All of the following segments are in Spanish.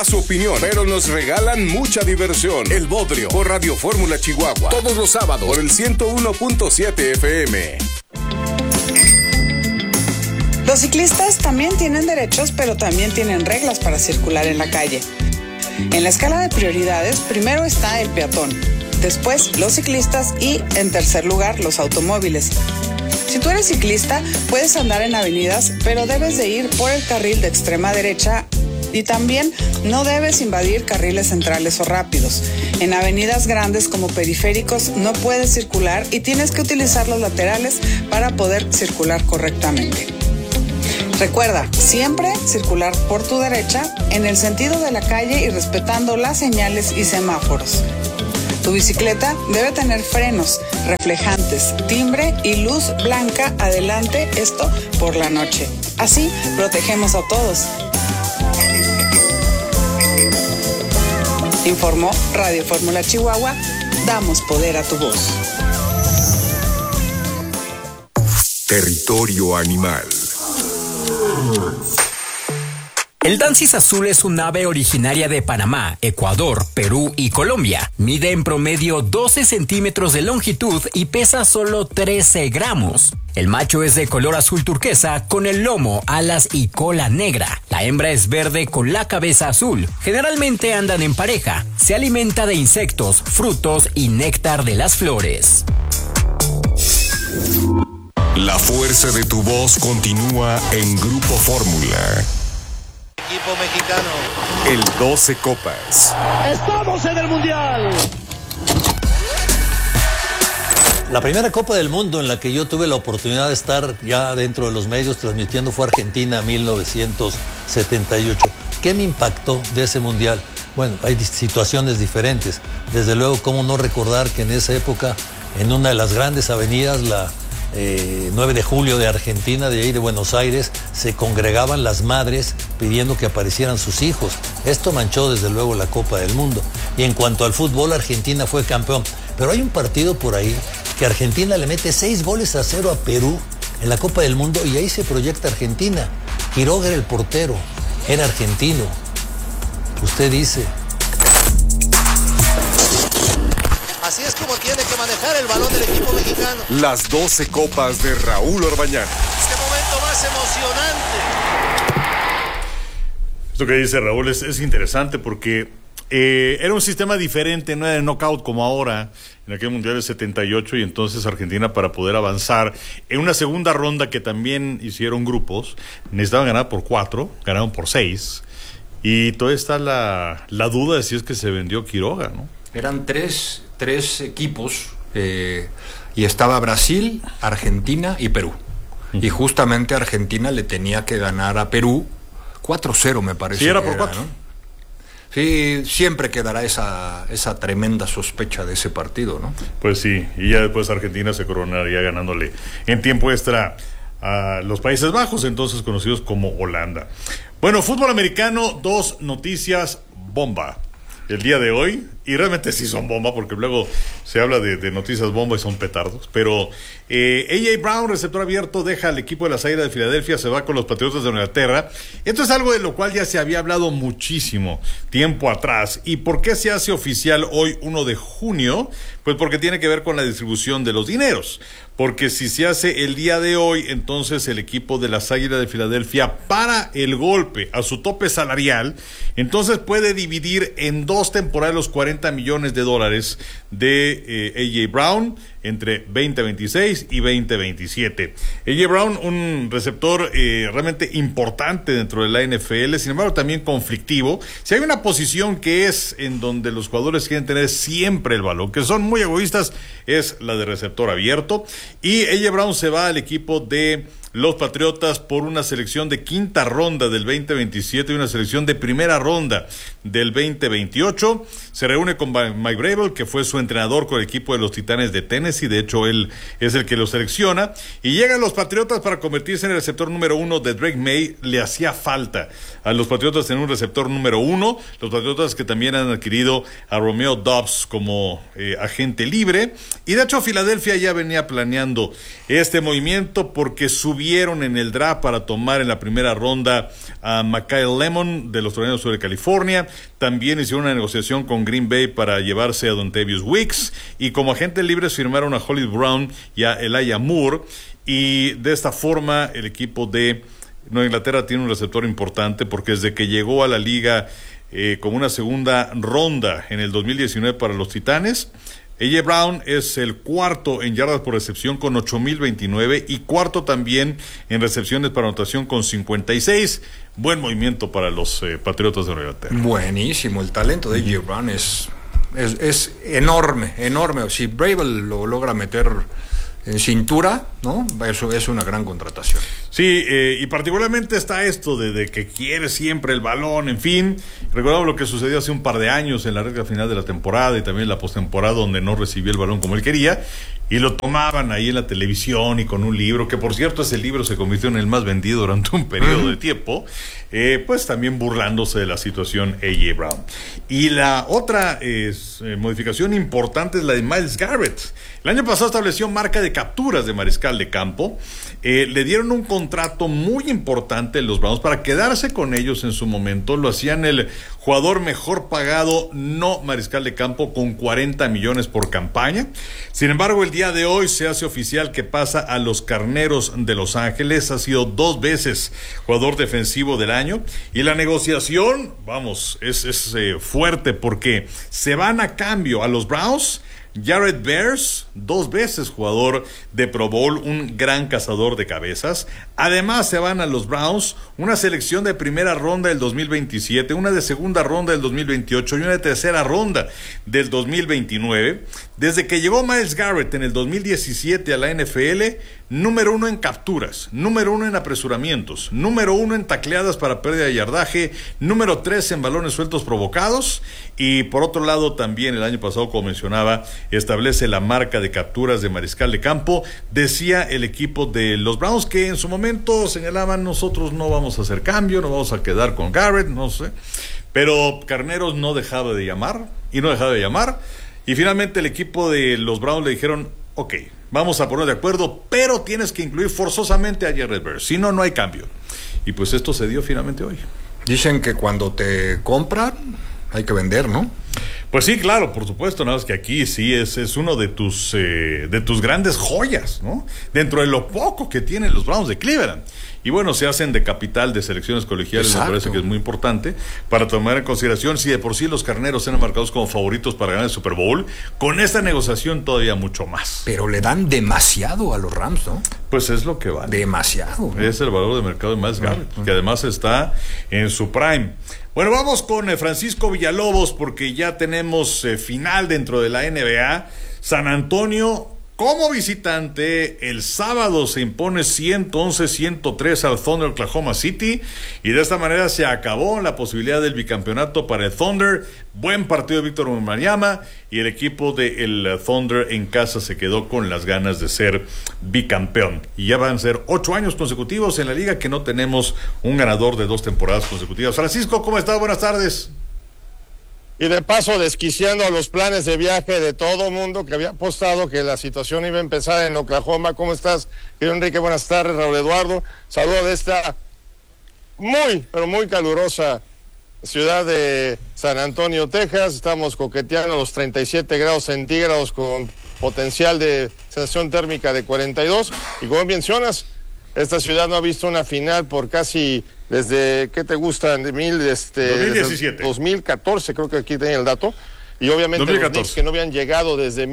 Su opinión, pero nos regalan mucha diversión. El Bodrio por Radio Fórmula Chihuahua. Todos los sábados por el 101.7 FM. Los ciclistas también tienen derechos, pero también tienen reglas para circular en la calle. En la escala de prioridades, primero está el peatón, después los ciclistas y, en tercer lugar, los automóviles. Si tú eres ciclista, puedes andar en avenidas, pero debes de ir por el carril de extrema derecha y también no debes invadir carriles centrales o rápidos. En avenidas grandes como periféricos no puedes circular y tienes que utilizar los laterales para poder circular correctamente. Recuerda, siempre circular por tu derecha en el sentido de la calle y respetando las señales y semáforos. Tu bicicleta debe tener frenos, reflejantes, timbre y luz blanca adelante, esto por la noche. Así protegemos a todos. Informó Radio Fórmula Chihuahua. Damos poder a tu voz. Territorio animal. El Dancis azul es un ave originaria de Panamá, Ecuador, Perú y Colombia. Mide en promedio 12 centímetros de longitud y pesa solo 13 gramos. El macho es de color azul turquesa con el lomo, alas y cola negra. La hembra es verde con la cabeza azul. Generalmente andan en pareja. Se alimenta de insectos, frutos y néctar de las flores. La fuerza de tu voz continúa en Grupo Fórmula. Equipo mexicano. El 12 Copas. ¡Estamos en el Mundial! La primera Copa del Mundo en la que yo tuve la oportunidad de estar ya dentro de los medios transmitiendo fue Argentina 1978. ¿Qué me impactó de ese Mundial? Bueno, hay situaciones diferentes. Desde luego, cómo no recordar que en esa época, en una de las grandes avenidas, la 9 de julio de Argentina, de ahí de Buenos Aires, se congregaban las madres pidiendo que aparecieran sus hijos. Esto manchó desde luego la Copa del Mundo. Y en cuanto al fútbol, Argentina fue campeón. Pero hay un partido por ahí que Argentina le mete 6-0 a Perú en la Copa del Mundo y ahí se proyecta Argentina. Quiroga era el portero, era argentino. Usted dice. Así es como tiene que manejar el balón del equipo mexicano. Las 12 Copas de Raúl Orbañanos. Este momento más emocionante. Esto que dice Raúl es interesante porque era un sistema diferente, no era de knockout como ahora, en aquel Mundial del 78, y entonces Argentina, para poder avanzar en una segunda ronda que también hicieron grupos, necesitaban ganar por 4, ganaron por 6, y todavía está la duda de si es que se vendió Quiroga, ¿no? Eran tres equipos, y estaba Brasil, Argentina y Perú. Y justamente Argentina le tenía que ganar a Perú 4-0, me parece. Sí, era por 4. ¿no? Sí, siempre quedará esa tremenda sospecha de ese partido, ¿no? Pues sí, y ya después Argentina se coronaría ganándole en tiempo extra a los Países Bajos, entonces conocidos como Holanda. Bueno, fútbol americano, 2 noticias bomba el día de hoy, y realmente sí son bomba, porque luego se habla de noticias bomba y son petardos, pero A.J. Brown, receptor abierto, deja al equipo de las Águilas de Filadelfia, se va con los Patriotas de Inglaterra. Esto es algo de lo cual ya se había hablado muchísimo tiempo atrás. ¿Y por qué se hace oficial hoy 1 de junio? Pues porque tiene que ver con la distribución de los dineros, porque si se hace el día de hoy, entonces el equipo de las Águilas de Filadelfia para el golpe a su tope salarial, entonces puede dividir en 2 temporadas los $40 millones de A.J. Brown entre 2026 y 2027. A.J. Brown, un receptor realmente importante dentro de la NFL, sin embargo también conflictivo. Si hay una posición que es en donde los jugadores quieren tener siempre el balón, que son muy egoístas, es la de receptor abierto, y A.J. Brown se va al equipo de los Patriotas por una selección de 5ª ronda del 2027 y una selección de 1ª ronda del 2028. Se reúne con Mike Vrabel, que fue su entrenador con el equipo de los Titanes de Tennessee. De hecho, él es el que lo selecciona. Y llegan los Patriotas para convertirse en el receptor número 1 de Drake May. Le hacía falta a los Patriotas tener un receptor número 1. Los Patriotas que también han adquirido a Romeo Doubs como agente libre. Y de hecho, Filadelfia ya venía planeando este movimiento porque su detuvieron en el draft para tomar en la primera ronda a Mikael Lemon de los Tornados de California. También hicieron una negociación con Green Bay para llevarse a Dontavius Wicks, y como agentes libres firmaron a Holly Brown y a Elijah Moore, y de esta forma el equipo de Nueva Inglaterra tiene un receptor importante, porque desde que llegó a la liga como una segunda ronda en el 2019 para los Titanes, A.J. Brown es el cuarto en yardas por recepción con 8,029 y cuarto también en recepciones para anotación con 56. Buen movimiento para los Patriotas de Nueva Inglaterra. Buenísimo, el talento de A.J. Brown es enorme. Si Bravel lo logra meter en cintura, ¿no? Eso es una gran contratación. Sí, y particularmente está esto de que quiere siempre el balón, en fin. Recordamos lo que sucedió hace un par de años en la recta final de la temporada y también en la postemporada, donde no recibía el balón como él quería, y lo tomaban ahí en la televisión y con un libro, que por cierto ese libro se convirtió en el más vendido durante un periodo de tiempo, pues también burlándose de la situación A.J. Brown. Y la otra modificación importante es la de Myles Garrett. El año pasado estableció marca de capturas de mariscal de campo. Le dieron un contrato muy importante a los Browns para quedarse con ellos en su momento. Lo hacían el jugador mejor pagado no mariscal de campo, con 40 millones por campaña. Sin embargo, el día de hoy se hace oficial que pasa a los Carneros de Los Ángeles. Ha sido 2 veces jugador defensivo del año, y la negociación, vamos, es fuerte, porque se van a cambio a los Browns Jared Bears, 2 veces jugador de Pro Bowl, un gran cazador de cabezas. Además se van a los Browns una selección de primera ronda del 2027, una de segunda ronda del 2028 y una de tercera ronda del 2029. Desde que llegó Myles Garrett en el 2017 a la NFL, número 1 en capturas, número 1 en apresuramientos, número 1 en tacleadas para pérdida de yardaje, número 3 en balones sueltos provocados, y por otro lado también el año pasado, como mencionaba, establece la marca de capturas de mariscal de campo. Decía el equipo de los Browns que en su momento señalaban: nosotros no vamos a hacer cambio, no vamos a quedar con Garrett, no sé, pero Carneros no dejaba de llamar, y finalmente el equipo de los Browns le dijeron: ok, vamos a poner de acuerdo, pero tienes que incluir forzosamente a Jared Bears, si no, no hay cambio. Y pues esto se dio finalmente hoy. Dicen que cuando te compran hay que vender, ¿no? Pues sí, claro, por supuesto, nada más que aquí sí es uno de tus grandes joyas, ¿no? Dentro de lo poco que tienen los Browns de Cleveland. Y bueno, se hacen de capital de selecciones colegiales. Exacto. Me parece que es muy importante para tomar en consideración. Si de por sí los Carneros eran marcados como favoritos para ganar el Super Bowl, con esta negociación todavía mucho más. Pero le dan demasiado a los Rams, ¿no? Pues es lo que vale. Demasiado, ¿no? Es el valor de mercado de Myles Garrett, que además está en su prime. Bueno, vamos con Francisco Villalobos, porque ya tenemos final dentro de la NBA. San Antonio, como visitante, el sábado se impone 111-103 al Thunder Oklahoma City, y de esta manera se acabó la posibilidad del bicampeonato para el Thunder. Buen partido de Víctor Wembanyama, y el equipo del Thunder en casa se quedó con las ganas de ser bicampeón. Y ya van a ser 8 años consecutivos en la liga que no tenemos un ganador de 2 temporadas consecutivas. Francisco, ¿cómo estás? Buenas tardes. Y de paso desquiciando a los planes de viaje de todo mundo que había apostado que la situación iba a empezar en Oklahoma. ¿Cómo estás, querido Enrique? Buenas tardes, Raúl Eduardo. Saludo de esta muy, pero muy calurosa ciudad de San Antonio, Texas. Estamos coqueteando los 37 grados centígrados con potencial de sensación térmica de 42. Y como mencionas, esta ciudad no ha visto una final por casi... Desde, ¿qué te gusta? 2017. 2014, creo que aquí tenía el dato. Y obviamente 2014. Los Knicks, que no habían llegado desde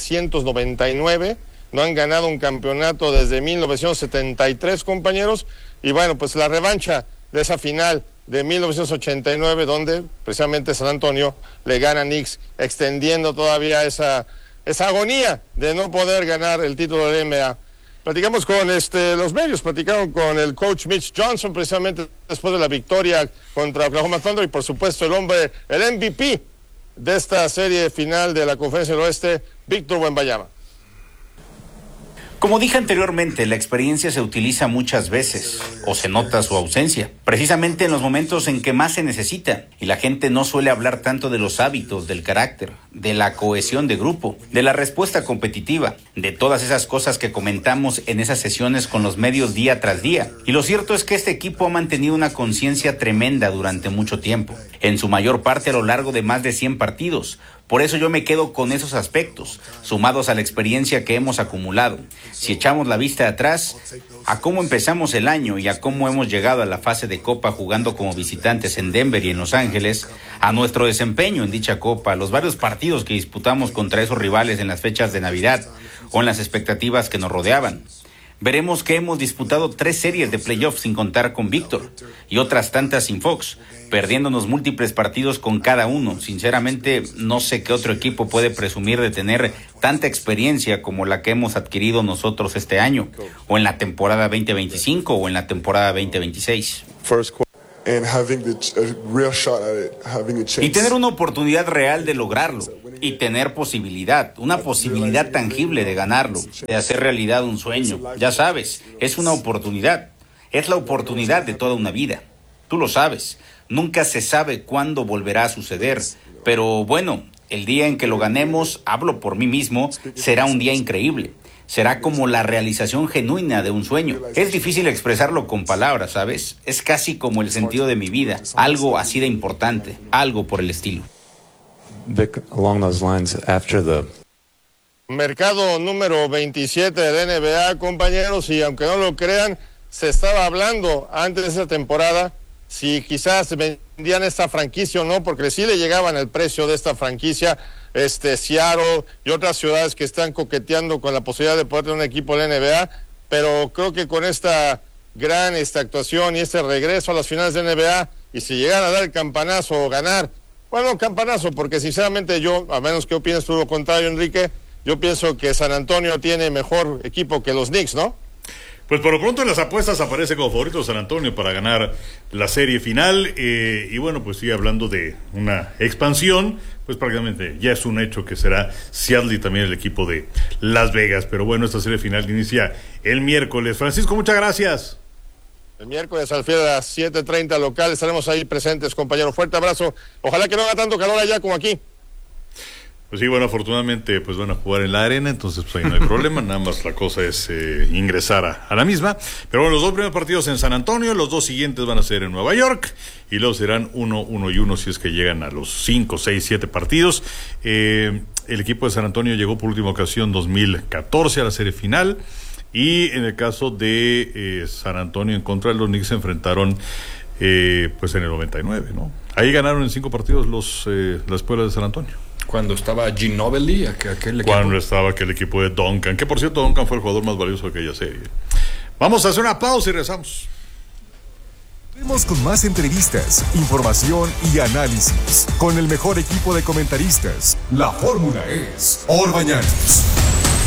1999, no han ganado un campeonato desde 1973, compañeros. Y bueno, pues la revancha de esa final de 1989, donde precisamente San Antonio le gana a Knicks, extendiendo todavía esa agonía de no poder ganar el título de NBA. Platicamos con los medios, platicaron con el coach Mitch Johnson precisamente después de la victoria contra Oklahoma Thunder, y por supuesto el MVP de esta serie final de la Conferencia del Oeste, Víctor Wembanyama. Como dije anteriormente, la experiencia se utiliza muchas veces o se nota su ausencia, precisamente en los momentos en que más se necesita, y la gente no suele hablar tanto de los hábitos, del carácter, de la cohesión de grupo, de la respuesta competitiva, de todas esas cosas que comentamos en esas sesiones con los medios día tras día. Y lo cierto es que este equipo ha mantenido una conciencia tremenda durante mucho tiempo, en su mayor parte a lo largo de más de 100 partidos. Por eso yo me quedo con esos aspectos, sumados a la experiencia que hemos acumulado. Si echamos la vista atrás, a cómo empezamos el año y a cómo hemos llegado a la fase de Copa jugando como visitantes en Denver y en Los Ángeles, a nuestro desempeño en dicha Copa, a los varios partidos que disputamos contra esos rivales en las fechas de Navidad o en las expectativas que nos rodeaban, veremos que hemos disputado 3 series de playoffs sin contar con Víctor y otras tantas sin Fox, perdiéndonos múltiples partidos con cada uno. Sinceramente, no sé qué otro equipo puede presumir de tener tanta experiencia como la que hemos adquirido nosotros este año, o en la temporada 2025 o en la temporada 2026. Y tener una oportunidad real de lograrlo, y tener una posibilidad tangible de ganarlo, de hacer realidad un sueño. Ya sabes, es una oportunidad, es la oportunidad de toda una vida. Tú lo sabes, nunca se sabe cuándo volverá a suceder, pero bueno, el día en que lo ganemos, hablo por mí mismo, será un día increíble. Será como la realización genuina de un sueño. Es difícil expresarlo con palabras, ¿sabes? Es casi como el sentido de mi vida, algo así de importante, algo por el estilo. Vic, along those lines, after the... Mercado número 27 de la NBA, compañeros, y aunque no lo crean, se estaba hablando antes de esa temporada si quizás vendían esta franquicia o no, porque sí le llegaban el precio de esta franquicia. Seattle y otras ciudades que están coqueteando con la posibilidad de poder tener un equipo de la NBA, pero creo que con esta gran actuación y este regreso a las finales de NBA, y si llegan a dar el campanazo o ganar, bueno, campanazo, porque sinceramente yo, a menos que opines tú lo contrario, Enrique, yo pienso que San Antonio tiene mejor equipo que los Knicks, ¿no? Pues por lo pronto en las apuestas aparece como favorito San Antonio para ganar la serie final, y bueno, pues sigue hablando de una expansión, pues prácticamente ya es un hecho que será Seattle y también el equipo de Las Vegas, pero bueno, esta serie final inicia el miércoles. Francisco, muchas gracias. El miércoles al final a las 7:30 local estaremos ahí presentes, compañero. Fuerte abrazo, ojalá que no haga tanto calor allá como aquí. Pues sí, bueno, afortunadamente pues van a jugar en la arena, entonces pues ahí no hay problema, nada más la cosa es ingresar a la misma. Pero bueno, los 2 primeros partidos en San Antonio, los 2 siguientes van a ser en Nueva York, y luego serán 1 y 1 si es que llegan a los 5, 6, 7 partidos. El equipo de San Antonio llegó por última ocasión 2014 a la serie final, y en el caso de San Antonio en contra de los Knicks se enfrentaron pues en el 99, ¿no? Ahí ganaron en 5 partidos la escuela de San Antonio. Cuando estaba Ginobili, aquel equipo. Cuando estaba aquel equipo de Duncan, que por cierto Duncan fue el jugador más valioso de aquella serie. Vamos a hacer una pausa y regresamos. Vemos con más entrevistas, información y análisis. Con el mejor equipo de comentaristas. La fórmula es Orbañanos.